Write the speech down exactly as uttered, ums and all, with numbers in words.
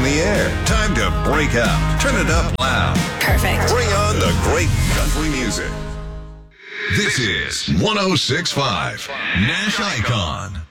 the air. Time to break out. Turn it up loud. Perfect. Bring on the great country music. This is one oh six point five Nash Icon.